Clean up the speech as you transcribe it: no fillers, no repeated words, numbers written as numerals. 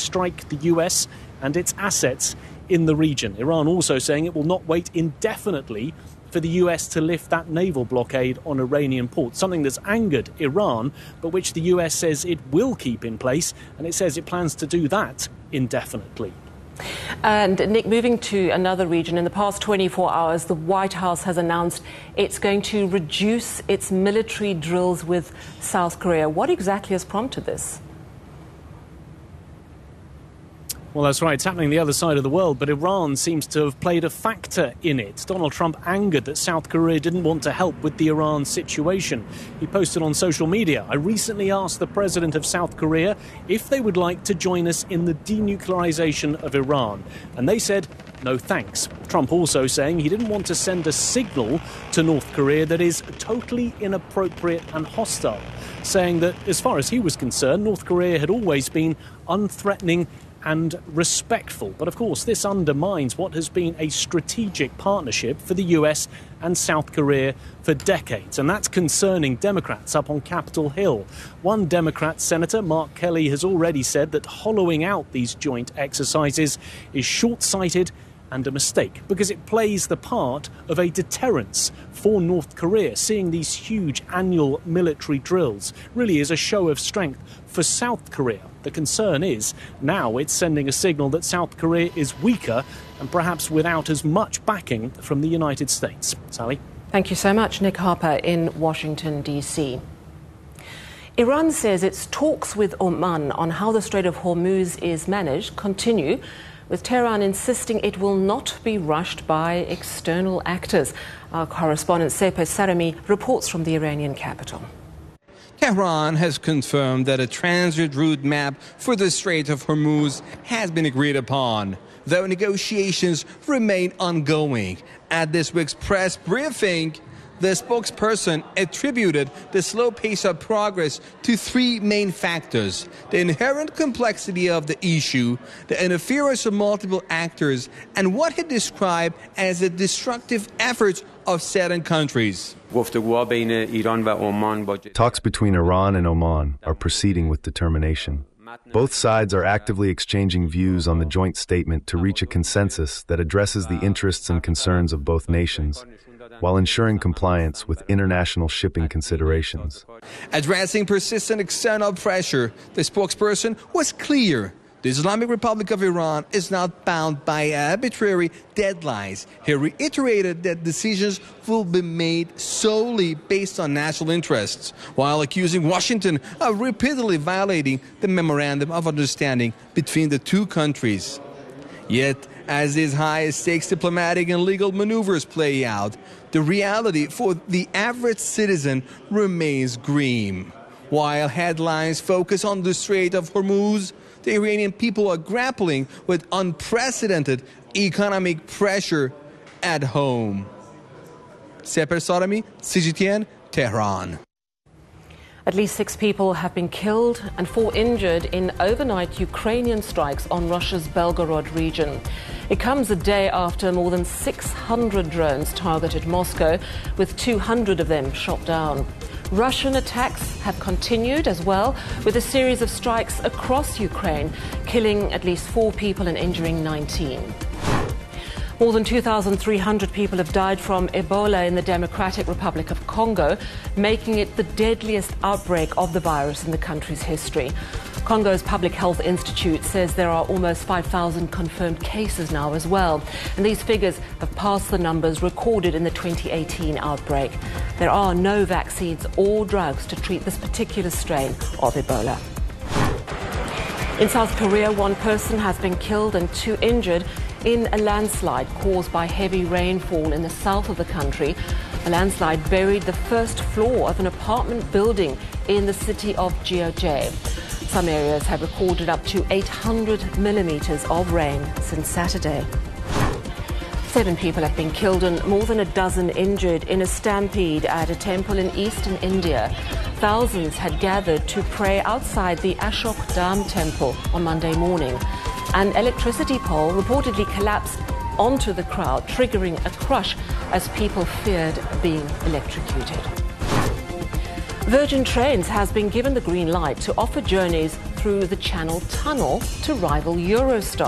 strike the US and its assets in the region. Iran also saying it will not wait indefinitely for the US to lift that naval blockade on Iranian ports, something that's angered Iran, but which the US says it will keep in place, and it says it plans to do that indefinitely. And Nick, moving to another region, in the past 24 hours, the White House has announced it's going to reduce its military drills with South Korea. What exactly has prompted this? Well, that's right. It's happening the other side of the world, but Iran seems to have played a factor in it. Donald Trump angered that South Korea didn't want to help with the Iran situation. He posted on social media, "I recently asked the president of South Korea if they would like to join us in the denuclearization of Iran. And they said, no thanks." Trump also saying he didn't want to send a signal to North Korea that is totally inappropriate and hostile, saying that as far as he was concerned, North Korea had always been unthreatening and respectful. But of course, this undermines what has been a strategic partnership for the US and South Korea for decades. And that's concerning Democrats up on Capitol Hill. One Democrat senator, Mark Kelly, has already said that hollowing out these joint exercises is short-sighted and a mistake, because it plays the part of a deterrence for North Korea. Seeing these huge annual military drills really is a show of strength for South Korea. The concern is now it's sending a signal that South Korea is weaker and perhaps without as much backing from the United States. Sally? Thank you so much, Nick Harper in Washington, D.C. Iran says its talks with Oman on how the Strait of Hormuz is managed continue, with Tehran insisting it will not be rushed by external actors. Our correspondent Sepeh Sarami reports from the Iranian capital. Tehran has confirmed that a transit route map for the Strait of Hormuz has been agreed upon, though negotiations remain ongoing. At this week's press briefing, the spokesperson attributed the slow pace of progress to three main factors: the inherent complexity of the issue, the interference of multiple actors, and what he described as the destructive efforts of certain countries. Talks between Iran and Oman are proceeding with determination. Both sides are actively exchanging views on the joint statement to reach a consensus that addresses the interests and concerns of both nations, while ensuring compliance with international shipping considerations. Addressing persistent external pressure, the spokesperson was clear. The Islamic Republic of Iran is not bound by arbitrary deadlines. He reiterated that decisions will be made solely based on national interests, while accusing Washington of repeatedly violating the Memorandum of Understanding between the two countries. Yet, as these high-stakes diplomatic and legal maneuvers play out, the reality for the average citizen remains grim. While headlines focus on the Strait of Hormuz, the Iranian people are grappling with unprecedented economic pressure at home. Sepeh Sarami, CGTN, Tehran. At least 6 people have been killed and 4 injured in overnight Ukrainian strikes on Russia's Belgorod region. It comes a day after more than 600 drones targeted Moscow, with 200 of them shot down. Russian attacks have continued as well, with a series of strikes across Ukraine, killing at least 4 people and injuring 19. More than 2,300 people have died from Ebola in the Democratic Republic of Congo, making it the deadliest outbreak of the virus in the country's history. Congo's Public Health Institute says there are almost 5,000 confirmed cases now as well, and these figures have passed the numbers recorded in the 2018 outbreak. There are no vaccines or drugs to treat this particular strain of Ebola. In South Korea, 1 person has been killed and 2 injured in a landslide caused by heavy rainfall in the south of the country. A landslide buried the first floor of an apartment building in the city of Jeoje. Some areas have recorded up to 800 millimeters of rain since Saturday. 7 people have been killed and more than a dozen injured in a stampede at a temple in eastern India. Thousands had gathered to pray outside the Ashok Dham temple on Monday morning. An electricity pole reportedly collapsed onto the crowd, triggering a crush as people feared being electrocuted. Virgin Trains has been given the green light to offer journeys through the Channel Tunnel to rival Eurostar.